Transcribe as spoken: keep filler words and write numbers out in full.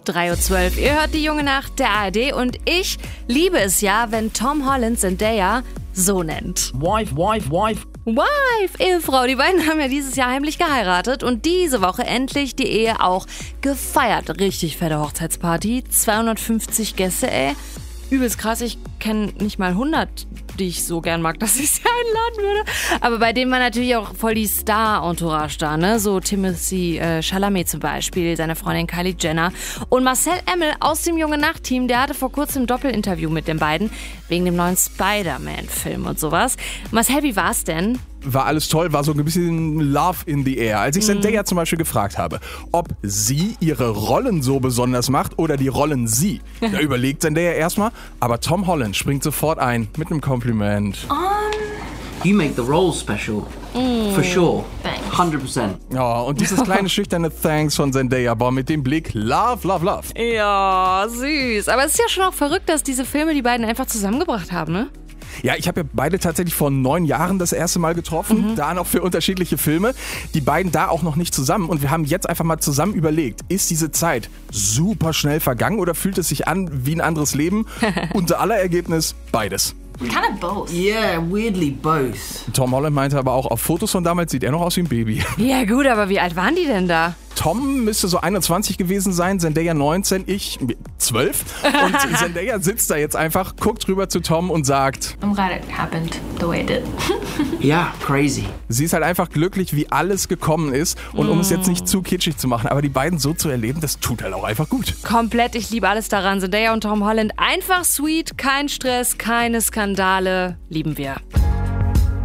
drei Uhr zwölf. Ihr hört die junge Nacht der A R D und ich liebe es ja, wenn Tom Holland Zendaya so nennt. Wife, wife, wife. Wife, Ehefrau. Die beiden haben ja dieses Jahr heimlich geheiratet und diese Woche endlich die Ehe auch gefeiert. Richtig fette Hochzeitsparty. zweihundertfünfzig Gäste, ey. Übelst krass, ich kenne nicht mal hundert, die ich so gern mag, dass ich sie einladen würde. Aber bei denen war natürlich auch voll die Star-Entourage da, ne? So Timothée äh, Chalamet zum Beispiel, seine Freundin Kylie Jenner. Und Marcel Emmel aus dem Junge Nacht-Team, der hatte vor kurzem ein Doppelinterview mit den beiden, wegen dem neuen Spider-Man-Film und sowas. Marcel, wie war's denn? War alles toll, war so ein bisschen Love in the air. Als ich Zendaya zum Beispiel gefragt habe, ob sie ihre Rollen so besonders macht oder die Rollen sie, da überlegt Zendaya erstmal, aber Tom Holland springt sofort ein mit einem Kompliment. Um, you make the role special. Mm. For sure. Thanks. hundert Prozent. Ja, und dieses kleine schüchterne Thanks von Zendaya, aber mit dem Blick Love, Love, Love. Ja, süß. Aber es ist ja schon auch verrückt, dass diese Filme die beiden einfach zusammengebracht haben, ne? Ja, ich habe ja beide tatsächlich vor neun Jahren das erste Mal getroffen, mhm. da noch für unterschiedliche Filme. Die beiden da auch noch nicht zusammen und wir haben jetzt einfach mal zusammen überlegt, ist diese Zeit super schnell vergangen oder fühlt es sich an wie ein anderes Leben? Unser aller Ergebnis, beides. Kind of both. Yeah, weirdly both. Tom Holland meinte aber auch, auf Fotos von damals sieht er noch aus wie ein Baby. Ja gut, aber wie alt waren die denn da? Tom müsste so einundzwanzig gewesen sein, Zendaya neunzehn, ich zwölf. Und Zendaya sitzt da jetzt einfach, guckt rüber zu Tom und sagt, I'm glad it happened the way it did. Yeah, crazy. Sie ist halt einfach glücklich, wie alles gekommen ist. Und um mm. es jetzt nicht zu kitschig zu machen, aber die beiden so zu erleben, das tut halt auch einfach gut. Komplett, ich liebe alles daran. Zendaya und Tom Holland, einfach sweet, kein Stress, keine Skandale, lieben wir.